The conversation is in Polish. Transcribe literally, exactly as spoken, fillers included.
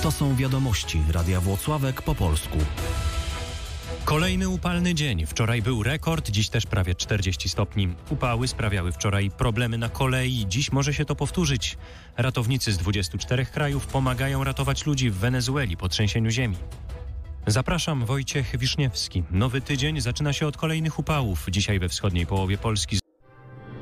To są wiadomości Radia Włocławek po polsku. Kolejny upalny dzień. Wczoraj był rekord, dziś też prawie czterdzieści stopni. Upały sprawiały wczoraj problemy na kolei. Dziś może się to powtórzyć. Ratownicy z dwudziestu czterech krajów pomagają ratować ludzi w Wenezueli po trzęsieniu ziemi. Zapraszam, Wojciech Wiszniewski. Nowy tydzień zaczyna się od kolejnych upałów. Dzisiaj we wschodniej połowie Polski